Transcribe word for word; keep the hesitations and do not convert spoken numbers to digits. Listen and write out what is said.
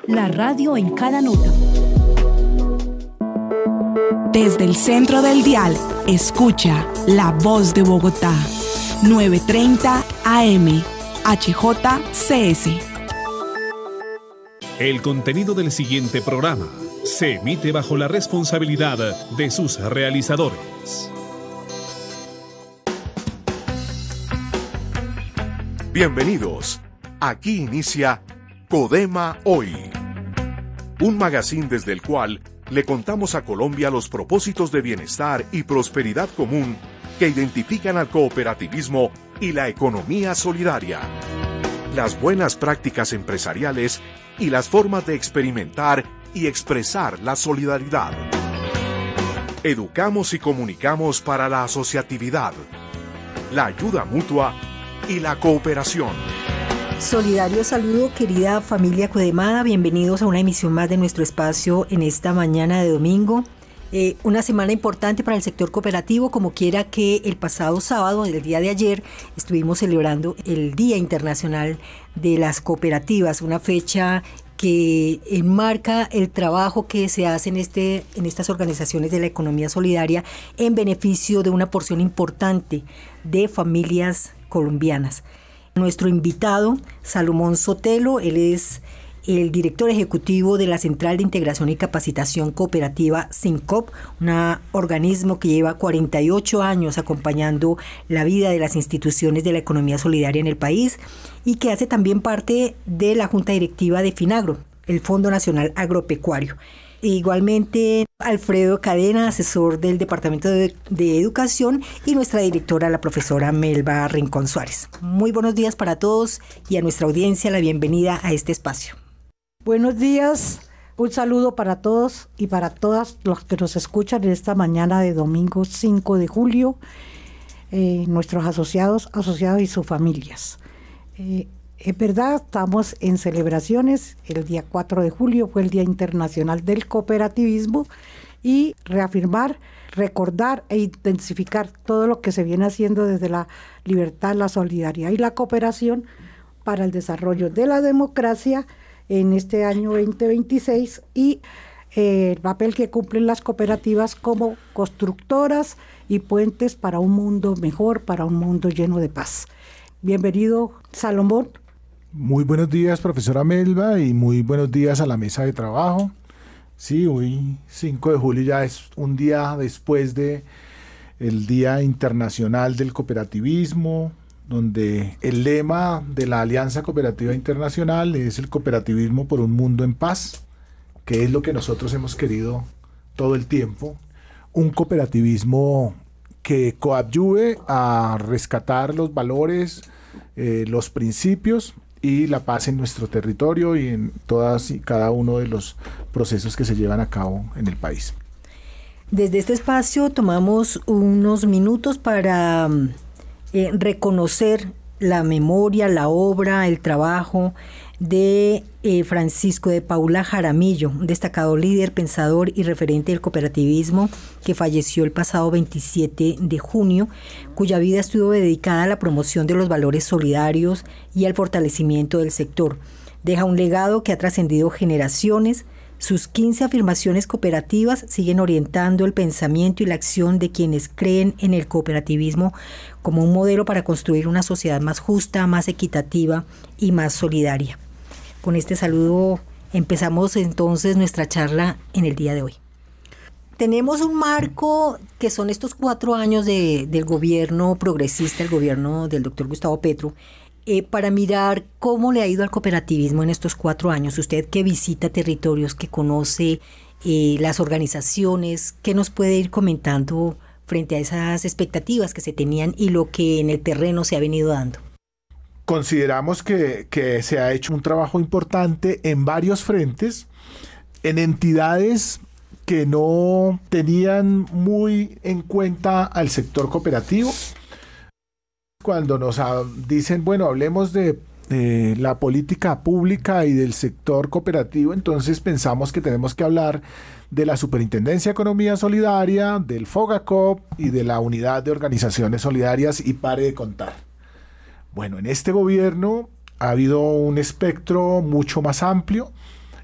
la radio en cada nota. Desde el centro del dial, escucha La Voz de Bogotá, novecientos treinta A M, H J C S. El contenido del siguiente programa se emite bajo la responsabilidad de sus realizadores. Bienvenidos. Aquí inicia Codema Hoy, un magazine desde el cual le contamos a Colombia los propósitos de bienestar y prosperidad común que identifican al cooperativismo y la economía solidaria, las buenas prácticas empresariales y las formas de experimentar y expresar la solidaridad. Educamos y comunicamos para la asociatividad, la ayuda mutua y la cooperación. Solidario saludo, querida familia Codemada, bienvenidos a una emisión más de nuestro espacio en esta mañana de domingo. Eh, una semana importante para el sector cooperativo, como quiera que el pasado sábado, el día de ayer, estuvimos celebrando el Día Internacional de las Cooperativas, una fecha que enmarca el trabajo que se hace en, este, en estas organizaciones de la economía solidaria en beneficio de una porción importante de familias colombianas. Nuestro invitado, Salomón Sotelo, él es el director ejecutivo de la Central de Integración y Capacitación Cooperativa SINCOP, un organismo que lleva cuarenta y ocho años acompañando la vida de las instituciones de la economía solidaria en el país y que hace también parte de la Junta Directiva de FINAGRO, el Fondo Nacional Agropecuario. E igualmente Alfredo Cadena, asesor del Departamento de, de Educación, y nuestra directora, la profesora Melba Rincón Suárez. Muy buenos días para todos y a nuestra audiencia la bienvenida a este espacio. Buenos días, un saludo para todos y para todas los que nos escuchan en esta mañana de domingo cinco de julio, eh, nuestros asociados, asociados y sus familias. Eh, Es verdad, estamos en celebraciones. El día cuatro de julio fue el Día Internacional del Cooperativismo y reafirmar, recordar e intensificar todo lo que se viene haciendo desde la libertad, la solidaridad y la cooperación para el desarrollo de la democracia en este año veinte veintiséis y eh, el papel que cumplen las cooperativas como constructoras y puentes para un mundo mejor, para un mundo lleno de paz. Bienvenido, Salomón. Muy buenos días, profesora Melba, y muy buenos días a la mesa de trabajo. Sí, hoy cinco de julio ya es un día después de el Día Internacional del Cooperativismo, donde el lema de la Alianza Cooperativa Internacional es el cooperativismo por un mundo en paz, que es lo que nosotros hemos querido todo el tiempo. Un cooperativismo que coadyuve a rescatar los valores, eh, los principios y la paz en nuestro territorio y en todas y cada uno de los procesos que se llevan a cabo en el país. Desde este espacio tomamos unos minutos para eh, reconocer la memoria, la obra, el trabajo de eh, Francisco de Paula Jaramillo, un destacado líder, pensador y referente del cooperativismo que falleció el pasado veintisiete de junio, cuya vida estuvo dedicada a la promoción de los valores solidarios y al fortalecimiento del sector. Deja un legado que ha trascendido generaciones. Sus quince afirmaciones cooperativas siguen orientando el pensamiento y la acción de quienes creen en el cooperativismo como un modelo para construir una sociedad más justa, más equitativa y más solidaria. Con este saludo empezamos entonces nuestra charla en el día de hoy. Tenemos un marco que son estos cuatro años de, del gobierno progresista, el gobierno del doctor Gustavo Petro, eh, para mirar cómo le ha ido al cooperativismo en estos cuatro años. Usted que visita territorios, que conoce eh, las organizaciones, ¿qué nos puede ir comentando frente a esas expectativas que se tenían y lo que en el terreno se ha venido dando? Consideramos que, que se ha hecho un trabajo importante en varios frentes, en entidades que no tenían muy en cuenta al sector cooperativo. Cuando nos dicen, bueno, hablemos de eh, la política pública y del sector cooperativo, entonces pensamos que tenemos que hablar de la Superintendencia de Economía Solidaria, del FOGACOP y de la Unidad de Organizaciones Solidarias, y pare de contar. Bueno, en este gobierno ha habido un espectro mucho más amplio.